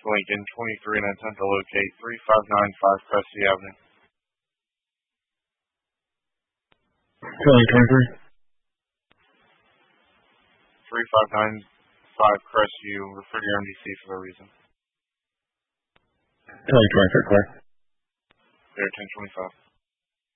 Lincoln, 23 and attempt to locate 3595 Cressy Avenue. Charlie 23. 3595 Cressy, you refer to your MDC for a reason. Charlie 23, clear. There, 1025.